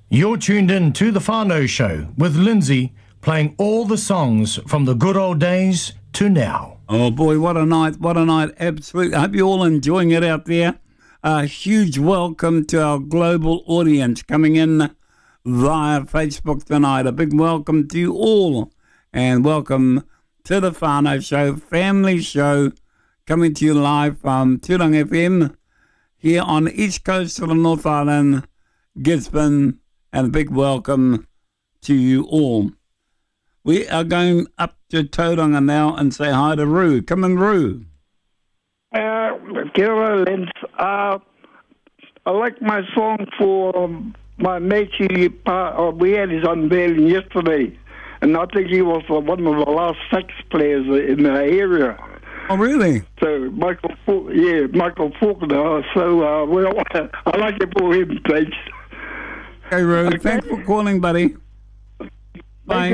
You're tuned in to The Whānau Show with Lindsay, playing all the songs from the good old days to now. Oh boy, what a night, absolutely. I hope you're all enjoying it out there. A huge welcome to our global audience coming in via Facebook tonight. A big welcome to you all, and welcome to The Whānau Show, family show, coming to you live from Tūranga FM here on the east coast of the North Island, Gisborne, and a big welcome to you all. We are going up to Tauranga now and say hi to Roo. Come in, Roo. Kia ora, Lens. I like my song for my mate. We had his unveiling yesterday, and I think he was one of the last sax players in the area. Oh, really? So, Michael Faulkner. So, well, I like it for him, thanks. Okay, Roo. Okay. Thanks for calling, buddy. Bye.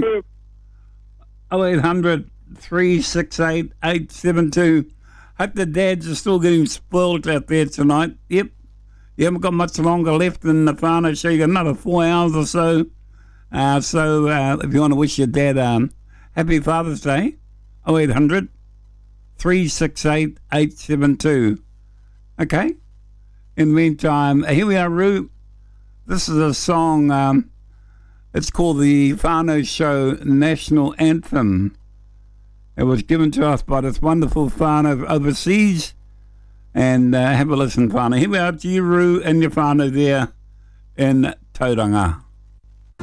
0800 368 872. Hope the dads are still getting spoiled out there tonight. Yep. You haven't got much longer left in the Whānau Show. You got another 4 hours or so. So if you want to wish your dad happy Father's Day, 0800 368 872. Okay. In the meantime, here we are, Roo. This is a song, it's called the Whānau Show National Anthem. It was given to us by this wonderful whānau overseas. And have a listen, whānau. Here we are to you, Roo, and your whānau there in Tauranga.